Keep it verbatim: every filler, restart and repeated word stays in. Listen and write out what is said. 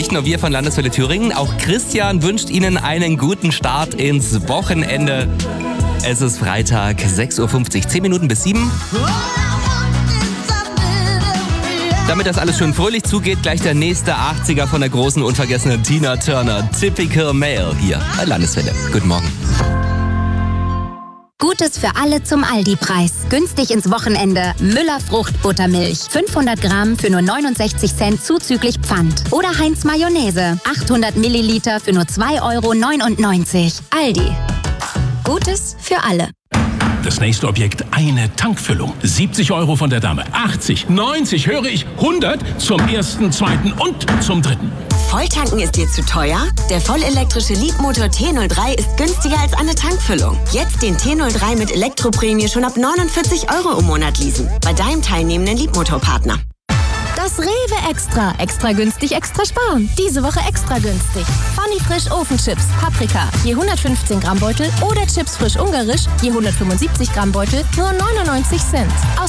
nicht nur wir von Landeswelle Thüringen, auch Christian wünscht Ihnen einen guten Start ins Wochenende. Es ist Freitag, sechs Uhr fünfzig, zehn Minuten bis sieben. Damit das alles schön fröhlich zugeht, gleich der nächste achtziger von der großen unvergessenen Tina Turner. Typical Male hier bei Landeswelle. Guten Morgen. Gutes für alle zum Aldi-Preis. Günstig ins Wochenende. Müller Fruchtbuttermilch. fünfhundert Gramm für nur neunundsechzig Cent zuzüglich Pfand. Oder Heinz Mayonnaise. achthundert Milliliter für nur zwei Euro neunundneunzig. Aldi. Gutes für alle. Das nächste Objekt, eine Tankfüllung. siebzig Euro von der Dame. achtzig, neunzig, höre ich, hundert zum ersten, zweiten und zum dritten. Volltanken ist dir zu teuer? Der vollelektrische Leapmotor T null drei ist günstiger als eine Tankfüllung. Jetzt den T null drei mit Elektroprämie schon ab neunundvierzig Euro im Monat leasen. Bei deinem teilnehmenden Leapmotor-Partner. Das Rewe Extra. Extra günstig, extra sparen. Diese Woche extra günstig. Funny Frisch Ofenchips, Paprika, je hundertfünfzehn Gramm Beutel oder Chips frisch ungarisch, je hundertfünfundsiebzig Gramm Beutel, nur neunundneunzig Cent.